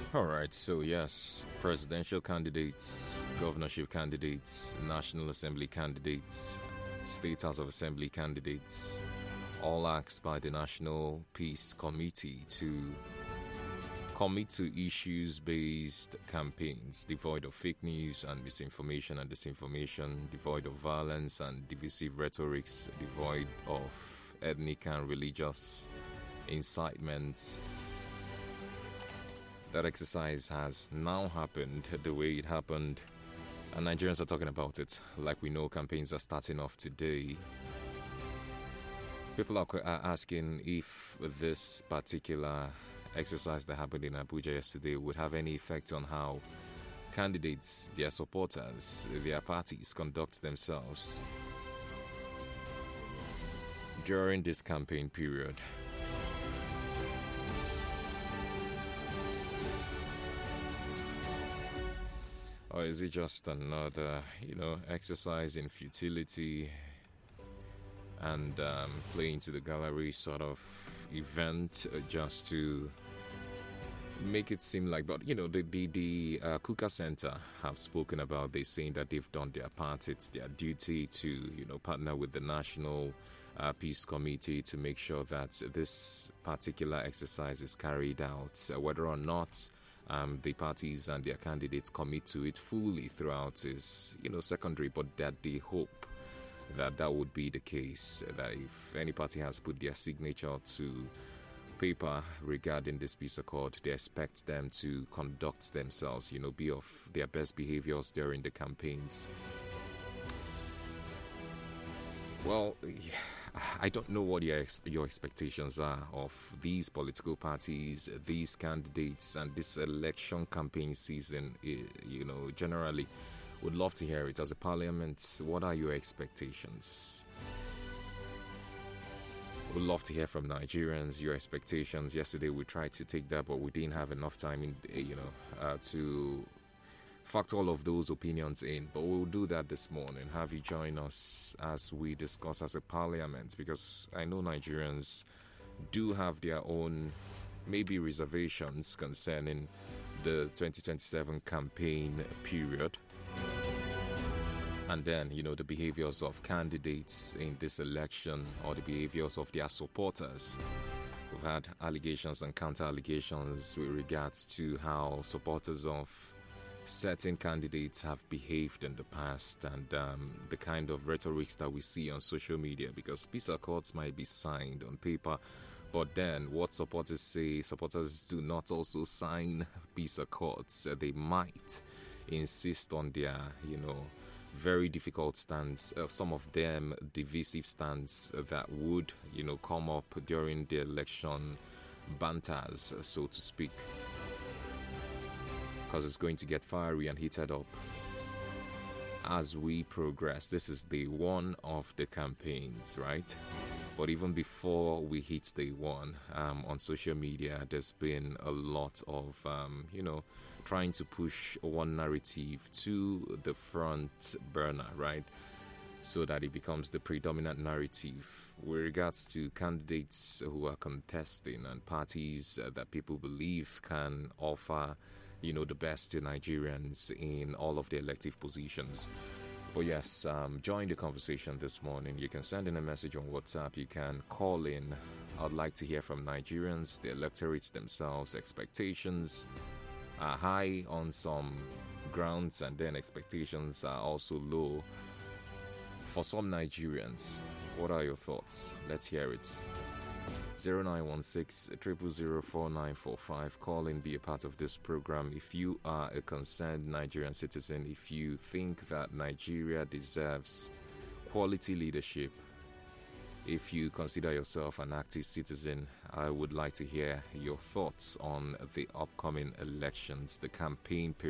All right, so yes, presidential candidates, governorship candidates, National Assembly candidates, State House of Assembly candidates, all asked by the National Peace Committee to commit to issues-based campaigns devoid of fake news and misinformation and disinformation, devoid of violence and divisive rhetorics, devoid of ethnic and religious incitements. That exercise has now happened the way it happened, and Nigerians are talking about it. Like we know, campaigns are starting off today. People are asking if this particular exercise that happened in Abuja yesterday would have any effect on how candidates, their supporters, their parties conduct themselves during this campaign period. Or is it just another, exercise in futility and playing to the gallery sort of event just to make it seem like, but the Kuka Center have spoken about this, saying that they've done their part. It's their duty to, partner with the National Peace Committee to make sure that this particular exercise is carried out, whether or not the parties and their candidates commit to it fully throughout is, secondary, but that they hope that would be the case, that if any party has put their signature to paper regarding this peace accord, they expect them to conduct themselves, be of their best behaviors during the campaigns. Well, I don't know what your expectations are of these political parties, these candidates, and this election campaign season, generally. Would love to hear it. As a parliament, what are your expectations? Would love to hear from Nigerians, your expectations. Yesterday we tried to take that, but we didn't have enough time to factor all of those opinions in, but we'll do that this morning. Have you join us as we discuss as a parliament, because I know Nigerians do have their own maybe reservations concerning the 2027 campaign period, and then the behaviors of candidates in this election or the behaviors of their supporters. We've had allegations and counter allegations with regards to how supporters of certain candidates have behaved in the past, and the kind of rhetorics that we see on social media, because peace accords might be signed on paper, but then what supporters say, supporters do not also sign peace accords. They might insist on their, very difficult stance, some of them divisive stance that would, come up during the election banters, so to speak, because it's going to get fiery and heated up as we progress. This is day one of the campaigns, right? But even before we hit day one, on social media, there's been a lot of, trying to push one narrative to the front burner, right? So that it becomes the predominant narrative with regards to candidates who are contesting and parties that people believe can offer, the best to Nigerians in all of the elective positions. But yes, join the conversation this morning. You can send in a message on WhatsApp. You can call in. I'd like to hear from Nigerians, the electorates themselves. Expectations are high on some grounds, and then expectations are also low for some Nigerians. What are your thoughts? Let's hear it. 0916 000 4945. Call in, be a part of this program. If you are a concerned Nigerian citizen, if you think that Nigeria deserves quality leadership, if you consider yourself an active citizen, I would like to hear your thoughts on the upcoming elections, the campaign period.